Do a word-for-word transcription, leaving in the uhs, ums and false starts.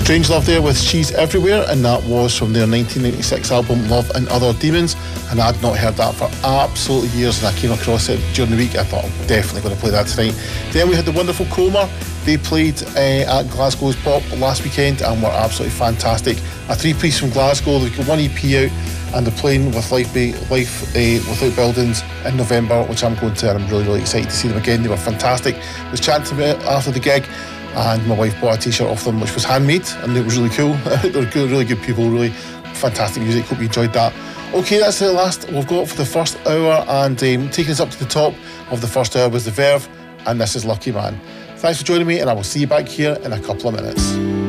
Strangelove there with She's Everywhere, and that was from their nineteen ninety-six album Love and Other Demons, and I'd not heard that for absolutely years, and I came across it during the week. I thought I'm definitely going to play that tonight. Then we had the wonderful Coma. They played uh, at Glasgow's Pop last weekend and were absolutely fantastic. A three-piece from Glasgow. They've got one E P out, and they're playing with Life, Ba- Life uh, Without Buildings in November, which I'm going to, and I'm really, really excited to see them again. They were fantastic. I was chatting to them after the gig, and my wife bought a t-shirt off them which was handmade, and it was really cool. They're good, really good people, really fantastic music. Hope you enjoyed that. Okay, that's the last we've got for the first hour, and um, taking us up to the top of the first hour was The Verve, and this is Lucky Man. Thanks for joining me, and I will see you back here in a couple of minutes.